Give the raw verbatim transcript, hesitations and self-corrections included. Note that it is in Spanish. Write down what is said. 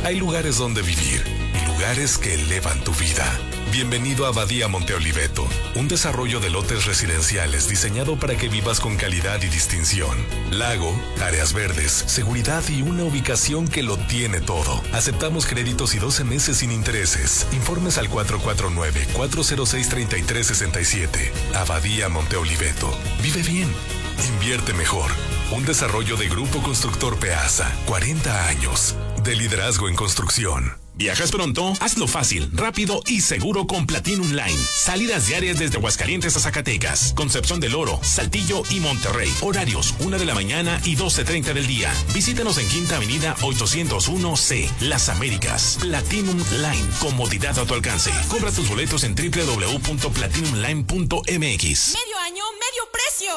Hay lugares donde vivir, lugares que elevan tu vida. Bienvenido a Abadía Monte Oliveto, un desarrollo de lotes residenciales diseñado para que vivas con calidad y distinción. Lago, áreas verdes, seguridad y una ubicación que lo tiene todo. Aceptamos créditos y doce meses sin intereses. Informes al cuatro cuatro nueve, cuatro cero seis, tres tres seis siete. Abadía Monte Oliveto. Vive bien. Invierte mejor. Un desarrollo de Grupo Constructor Peasa. cuarenta años de liderazgo en construcción. ¿Viajas pronto? Hazlo fácil, rápido y seguro con Platinum Line. Salidas diarias desde Aguascalientes a Zacatecas, Concepción del Oro, Saltillo y Monterrey. Horarios una de la mañana y doce treinta del día. Visítanos en Quinta Avenida ochocientos uno C, Las Américas. Platinum Line, comodidad a tu alcance. Compra tus boletos en doble u doble u doble u punto platinum line punto m x. Medio año, medio precio.